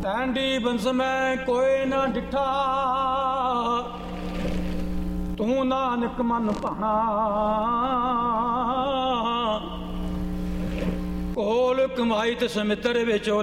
ਤੈਂਡੀ ਬੰਸ ਮੈਂ ਕੋਈ ਨਾ ਡਿਠਾ, ਤੂੰ ਨਾਨਕ ਮਨ ਭਾਣਾ। ਕੋਲ ਕਮਾਈ ਤੇ ਸਮਿੱਤਰ ਵਿੱਚੋਂ